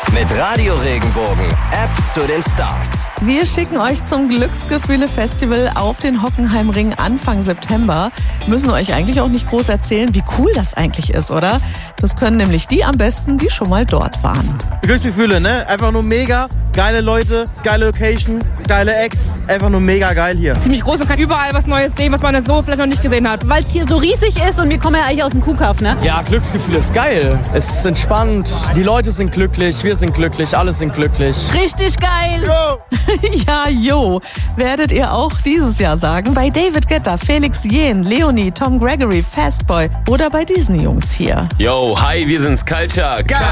Mit Radio Regenbogen, App zu den Stars. Wir schicken euch zum Glücksgefühle-Festival auf den Hockenheimring Anfang September. Müssen euch eigentlich auch nicht groß erzählen, wie cool das eigentlich ist, oder? Das können nämlich die am besten, die schon mal dort waren. Glücksgefühle, ne? Einfach nur mega. Geile Leute, geile Location, geile Acts. Einfach nur mega geil hier. Ziemlich groß, man kann überall was Neues sehen, was man so vielleicht noch nicht gesehen hat. Weil es hier so riesig ist und wir kommen ja eigentlich aus dem Kuhkauf, ne? Ja, Glücksgefühl ist geil. Es ist entspannt, die Leute sind glücklich, wir sind glücklich, alle sind glücklich. Richtig geil! Ja, jo, werdet ihr auch dieses Jahr sagen. Bei David Guetta, Felix Jähn, Leonie, Tom Gregory, Fastboy oder bei diesen Jungs hier. Yo, hi, wir sind's Culture.